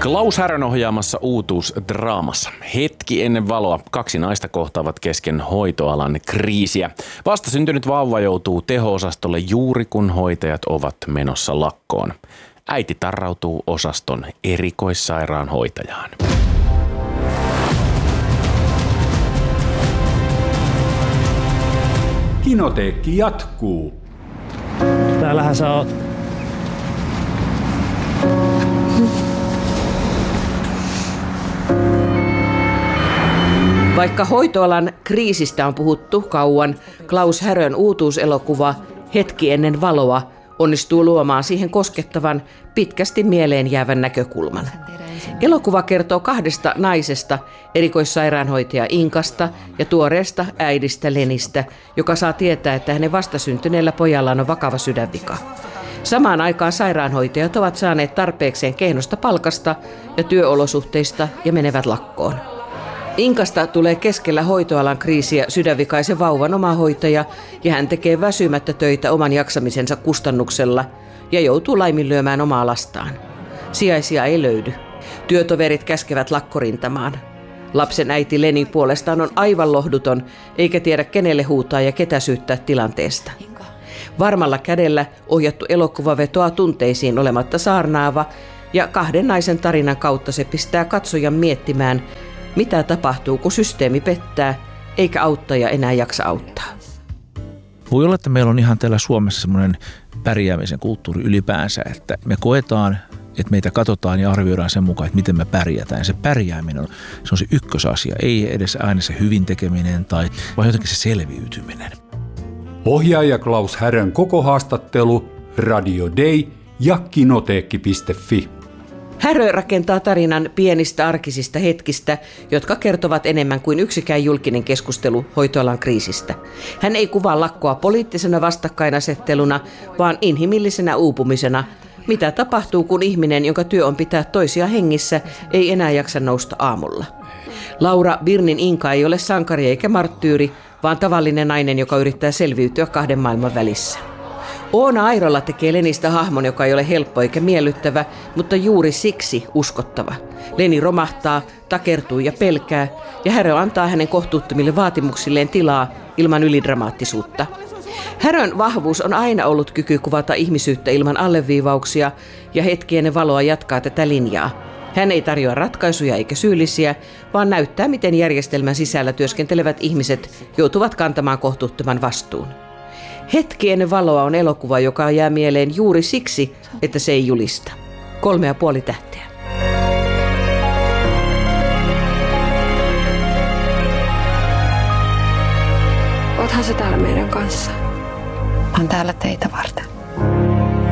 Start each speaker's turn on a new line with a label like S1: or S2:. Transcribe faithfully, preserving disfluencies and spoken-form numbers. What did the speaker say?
S1: Klaus Härön ohjaamassa uutuusdraamassa Hetki ennen valoa kaksi naista kohtaavat kesken hoitoalan kriisiä. Vastasyntynyt vauva joutuu teho-osastolle juuri kun hoitajat ovat menossa lakkoon. Äiti tarrautuu osaston erikoissairaanhoitajaan.
S2: Kinoteekki jatkuu.
S3: Täällähän sä oot.
S4: Vaikka hoitoalan kriisistä on puhuttu kauan, Klaus Härön uutuuselokuva Hetki ennen valoa onnistuu luomaan siihen koskettavan, pitkästi mieleen jäävän näkökulman. Elokuva kertoo kahdesta naisesta, erikoissairaanhoitaja Inkasta ja tuoreesta äidistä Lenistä, joka saa tietää, että hänen vastasyntyneellä pojallaan on vakava sydänvika. Samaan aikaan sairaanhoitajat ovat saaneet tarpeekseen kehnosta palkasta ja työolosuhteista ja menevät lakkoon. Inkasta tulee keskellä hoitoalan kriisiä sydänvikaisen vauvan omahoitaja ja hän tekee väsymättä töitä oman jaksamisensa kustannuksella ja joutuu laiminlyömään omaa lastaan. Sijaisia ei löydy. Työtoverit käskevät lakkorintamaan. Lapsen äiti Leni puolestaan on aivan lohduton eikä tiedä kenelle huutaa ja ketä syyttää tilanteesta. Varmalla kädellä ohjattu elokuva vetoaa tunteisiin olematta saarnaava ja kahden naisen tarinan kautta se pistää katsojan miettimään, mitä tapahtuu, kun systeemi pettää, eikä auttaja enää jaksa auttaa.
S3: Voi olla, että meillä on ihan täällä Suomessa semmoinen pärjäämisen kulttuuri ylipäänsä, että me koetaan, että meitä katsotaan ja arvioidaan sen mukaan, että miten me pärjätään. Se pärjääminen on se, on se ykkösasia, ei edes aina se hyvin tekeminen tai vaan jotenkin se selviytyminen.
S2: Ohjaaja Klaus Härön koko haastattelu Radio Day ja kinoteekki piste fi.
S4: Härö rakentaa tarinan pienistä arkisista hetkistä, jotka kertovat enemmän kuin yksikään julkinen keskustelu hoitoalan kriisistä. Hän ei kuvaa lakkoa poliittisena vastakkainasetteluna, vaan inhimillisenä uupumisena. Mitä tapahtuu, kun ihminen, jonka työ on pitää toisia hengissä, ei enää jaksa nousta aamulla? Laura Birnin Inka ei ole sankari eikä marttyyri, vaan tavallinen nainen, joka yrittää selviytyä kahden maailman välissä. Oona Airola tekee Lenistä hahmon, joka ei ole helppo eikä miellyttävä, mutta juuri siksi uskottava. Leni romahtaa, takertuu ja pelkää, ja Härö antaa hänen kohtuuttomille vaatimuksilleen tilaa ilman ylidramaattisuutta. Härön vahvuus on aina ollut kyky kuvata ihmisyyttä ilman alleviivauksia, ja Hetki ennen valoa jatkaa tätä linjaa. Hän ei tarjoa ratkaisuja eikä syyllisiä, vaan näyttää, miten järjestelmän sisällä työskentelevät ihmiset joutuvat kantamaan kohtuuttoman vastuun. Hetki ennen valoa on elokuva, joka jää mieleen juuri siksi, että se ei julista. Kolme ja puoli tähteä.
S5: Oothan sä täällä meidän kanssa? Mä oon täällä teitä varten.